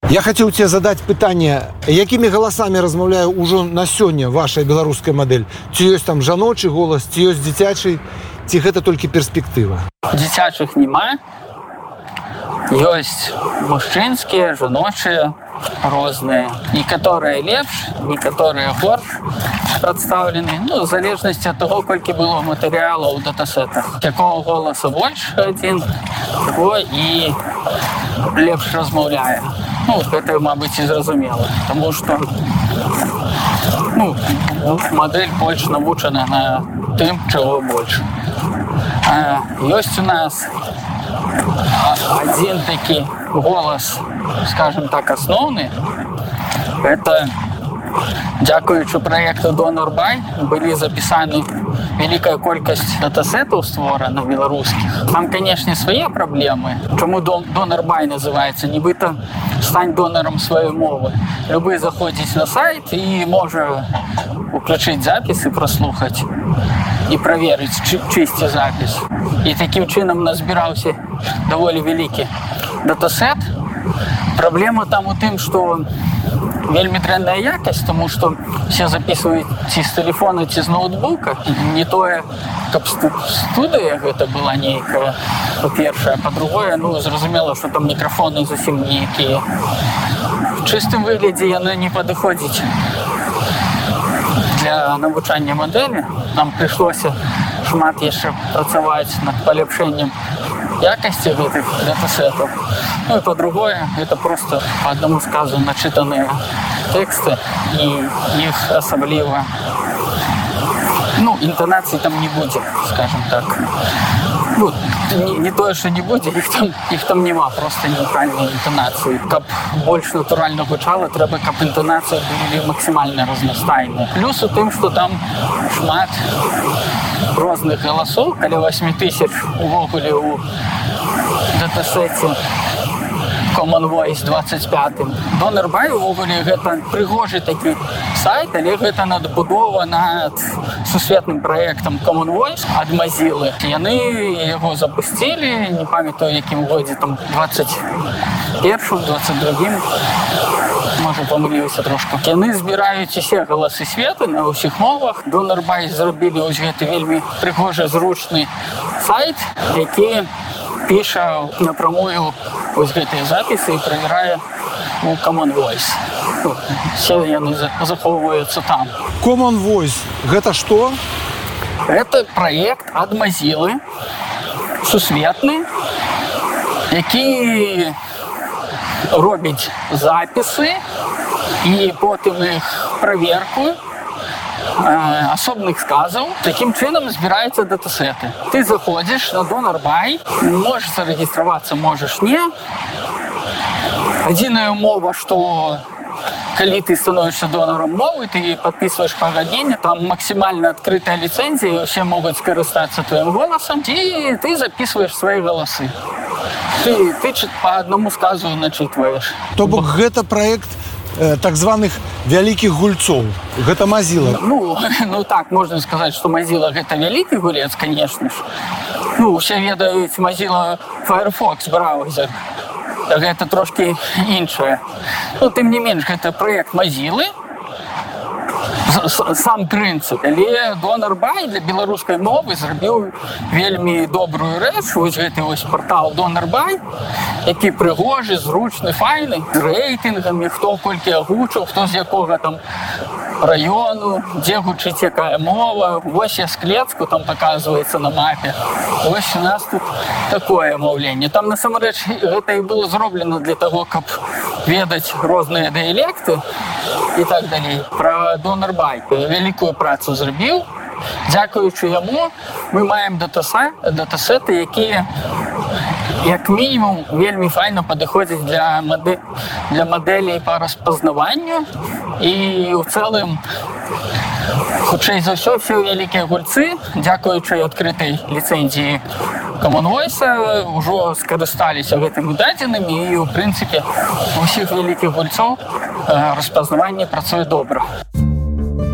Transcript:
Я хотел тебе задать питание, якими голосами размаўляе уже на сёння ваша беларуская модель? Ці ёсць там жаночий голос, ці ёсць дзіцячий, ці гэта толькі перспектыва? Дзіцячых няма. Ёсць мужчынскія, жаночыя, розныя. Некаторыя лепш, некаторыя горш прадстаўлены. В залежнасці ад таго, колькі было матэрыялаў у датасетах. Якого голаса больш адзін, таго і лепш размаўляе. Гэта, мабыць, і зразумела. Таму што мадэль больш навучана на тым, чаго больш. Ёсць у нас один такі голас, скажем так, асноўны. Это дзякуючы праекту DonorBuy былі запісаны вялікая колькасць датасетаў створана беларускіх. Там, канешне, свае праблемы. Чаму DonorBuy называецца? Нібыта стань донарам сваёй мовы. Любы заходзіць на сайт і можа уключыць запіс і праслухаць і праверыць, чысці запіс. І такім чынам назбіраўся даволі вялікі датасет. Праблема там у тым, што вельмі дрэнная якасць, тому што все записываюць ці з тэлефона, ці з ноутбука. Не тое, каб студыя гэта была нейкая, па-першае. Па-другое, зразумела, што там мікрафоны зусім нейкія. В чыстым выглядзе яны не падыходзяць для навучання мадэлі. Нам прыйшлося шмат яшчэ працаваць над паляпшэннем якасці гэтых датасетаў. І па-другое, гэта проста па аднаму сказу начытаныя тэксты, і іх асабліва інтанацыі там не будзе, скажем так. Не тое, што не будзе, іх там няма, проста нейтральнай інтанацыі. Каб больш натуральна гучала, трэба, каб інтанацыі былі максімальна разнастайныя. Плюс у тым, што там шмат розных галасоў, каля 8000 увогуле ў датасеце Common Voice 25-м. DonorBuy увогуле гэта прыгожы такі сайт, але гэта надбудова над сусветным праектам Common Voice ад Mozilla. Яны яго запусцілі, не памятаю, якім годзе, там 21-м, 22-м, можа, памыліўся трошку. Яны збіраюць усе галасы свету на ўсіх мовах. DonorBuy зрабілі вось гэты вельмі прыгожы, зручны сайт, які піша напрамую вось гэтыя запісы і правярае у Common Voice. Все яны захоўваюцца там. Common Voice – гэта што? Это праект ад Mozilla, сусветны, які робіць запісы і потым іх праверку асобных сказаў. Такім чынам збіраюцца датасеты. Ты заходзіш на DonorBuy, можаш зарэгістравацца, можаш не. Адзіная умова, што калі ты становішся донарам мовы, ты падпісваеш пагадненне, там максімальна адкрытая ліцэнзія, усе могуць скарыстацца твоім голасам, і ты запісваеш свае галасы. Ты па аднаму сказу начытваеш. То бок гэта праект так званых вялікіх гульцоў. Гэта Mozilla. Так, можна сказаць, што Mozilla гэта вялікі гулец, канешне ж. Усе ведаюць Mozilla Firefox браузер. Гэта трошкі іншае. Тым не менш, гэта праект Mozilla, сам прынцып. Але DonorBuy для беларускай мовы зрабіў вельмі добрую рэч. Вось гэты партал DonorBuy, які прыгожы, зручны, файны, з рэйтынгамі, хто колькі агучыў, хто з якога там раёну, дзе гучыць якая мова. Вось я склецку там паказваецца на мапе. Вось у нас тут такое маўленне. Там насамрэч гэта і было зроблена для таго, каб ведаць розныя дыялекты і так далей. Пра DonorBuy вялікую працу зрабіў. Дзякуючы яму мы маем датасеты, якія як мінімум вельмі файна падыходзяць для мадэлей па распазнаванню. І ў цэлым, хутчэй за ўсё, все вялікія гульцы, дзякуючы адкрытай ліцэнзіі Common Voice, ўжо скарысталіся гэтымі дадзенымі, і, у прынцыпе, у ўсіх вялікіх гульцоў распазнаванне працуе добра.